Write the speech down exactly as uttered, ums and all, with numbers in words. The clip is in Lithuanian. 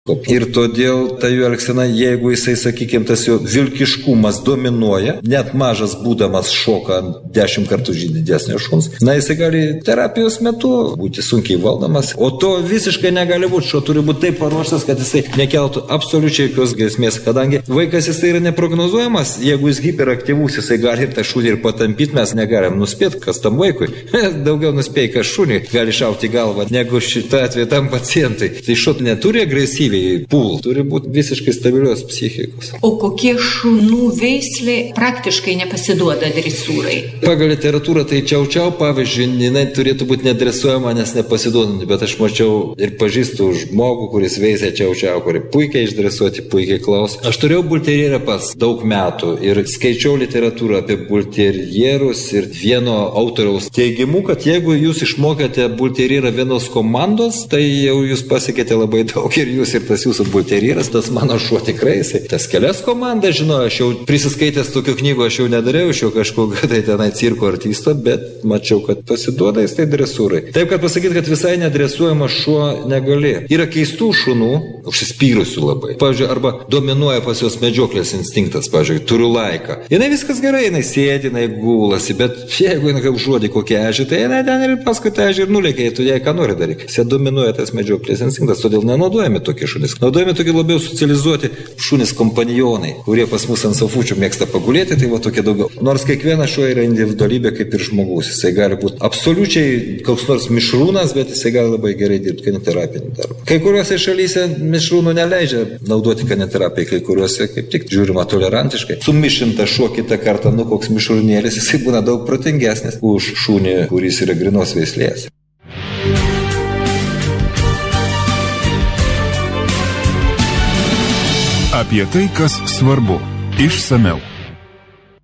Ir todėl ta jų elgsena, jeigu jisai, sakykime, tas jo vilkiškumas dominuoja, net mažas būdamas šoka dešimt kartų didesnio šuns, na jisai gali terapijos metu būti sunkiai valdomas, o to visiškai negali būti. Šuo turi būti taip paruoštas, kad jisai nekeltų absoliučiai jokios grėsmės, kadangi vaikas jisai yra neprognozuojamas, jeigu jis hiperaktyvus, jisai gali ir tą šunį ir patampyti, mes negalim nuspėti, kas tam vaikui. Daugiau nuspėj, kas šunį gali šauti galvą, negu šitą atveju tam pacientui. Tai šuo neturi agresyviai pult, turi būti visiškai stabilios psichikos. O kokie šunų veislė praktiškai nepasiduoda dresūrai? Pagal literatūrą tai čiau-čiau, pavyzdžiui, jinai turėtų būti nedresuojama, nes nepasiduodanti, bet aš mačiau ir pažįstu žmogų, kuris veisė čiau-čiau, kuri puikiai išdresuoti, puikiai klaus. Aš turėjau bulterjerą pats daug metų ir skaičiau literatūrą apie bulterjerus ir vieno autoriaus teigimu, kad jeigu jūs išmokėte bulterjerą vienos komandos, tai jau jūs pasiekėte labai daug ir jūs ir tas jūsų bulterjeras, tas mano šuo tikrai, jisai tas kelias komandas žinojo, aš jau prisiskaitęs tokių knygų, aš jau nedariau, aš jau kažkokio tai tenai cirko artisto, bet mačiau, kad pasiduoda jis tai dresūrai. Taip, kad pasakyti, kad visai nedresuojamas šuo negali. Yra keistų šunų, užsispyrusių labai. Pavyzdžiui, arba dominuoja pas jos medžioklės instinktas, pavyzdžiui, turiu laiką. Jinai viskas gerai, jinai sėdi, jinai gulasi, bet jeigu jinai kaip žodį kokią ežį, tai jinai ten ir paskui tą ežį ir nulėkia, tu jai ką nori daryti. Jis dominuoja tas medžioklės instinktas, todėl nenaudojami tokie šunys. Naudojami tokie labiau socializuoti šunys kompanionai, kurie pas mus ant sofučių mėgsta pagulėti, tai va tokie daugiau. Nors kiekvienas šuo yra individualybė kaip ir žmogus. Jisai gali būti absoliučiai koks nors mišrūnas, bet jisai gali labai gerai dirbti kaniterapinį darbą. Kai kuriuose šalyse mišrūnų neleidžia naudoti kaniterapiją, kai kuriuose kaip tik žiūrima tolerantiškai. Sumišinta šuo kitą kartą, nu koks mišrūnėlis, jisai būna daug protingesnis už šunį, kuris yra grinos veislės. Apie tai, kas svarbu, išsamiau.